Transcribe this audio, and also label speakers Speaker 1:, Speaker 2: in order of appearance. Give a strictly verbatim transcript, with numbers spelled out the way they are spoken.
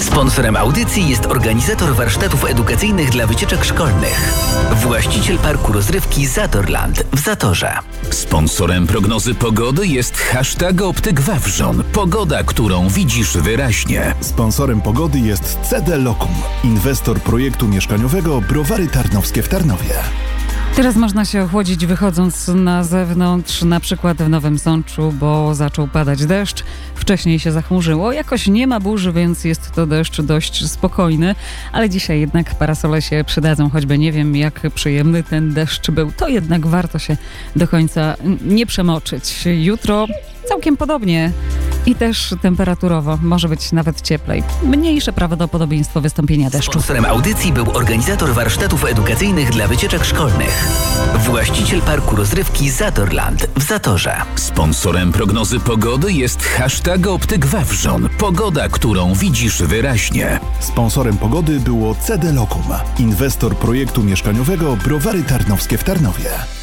Speaker 1: Sponsorem audycji jest organizator warsztatów edukacyjnych dla wycieczek szkolnych. Właściciel parku rozrywki Zatorland w Zatorze.
Speaker 2: Sponsorem prognozy pogody jest hashtag Optyk Wawrzon. Pogoda, którą widzisz wyraźnie.
Speaker 3: Sponsorem pogody jest C D Lokum, inwestor projektu mieszkaniowego Browary Tarnowskie w Tarnowie.
Speaker 4: Teraz można się ochłodzić wychodząc na zewnątrz, na przykład w Nowym Sączu, bo zaczął padać deszcz. Wcześniej się zachmurzyło. Jakoś nie ma burzy, więc jest to deszcz dość spokojny, ale dzisiaj jednak parasole się przydadzą, choćby nie wiem, jak przyjemny ten deszcz był. To jednak warto się do końca nie przemoczyć. Jutro całkiem podobnie i też temperaturowo może być nawet cieplej. Mniejsze prawdopodobieństwo wystąpienia deszczu.
Speaker 1: Sponsorem audycji był organizator warsztatów edukacyjnych dla wycieczek szkolnych. Właściciel parku rozrywki Zatorland w Zatorze.
Speaker 2: Sponsorem prognozy pogody jest hashtag Optyk Wawrzon. Pogoda, którą widzisz wyraźnie.
Speaker 3: Sponsorem pogody było C D Lokum, inwestor projektu mieszkaniowego Browary Tarnowskie w Tarnowie.